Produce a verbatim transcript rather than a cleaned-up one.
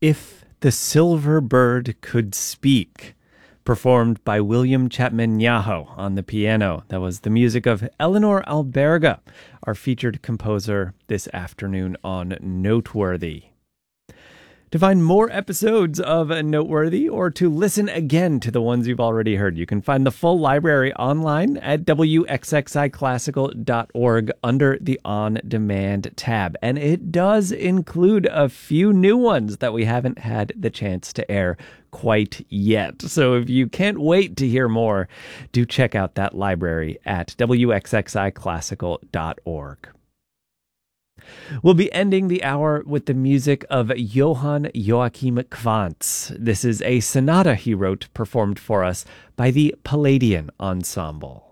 If the Silver Bird Could Speak, performed by William Chapman Nyaho on the piano. That was the music of Eleanor Alberga, our featured composer this afternoon on Noteworthy. To find more episodes of Noteworthy or to listen again to the ones you've already heard, you can find the full library online at w x x i classical dot org under the On Demand tab. And it does include a few new ones that we haven't had the chance to air quite yet. So if you can't wait to hear more, do check out that library at w x x i classical dot org. We'll be ending the hour with the music of Johann Joachim Quantz. This is a sonata he wrote, performed for us by the Palladian Ensemble.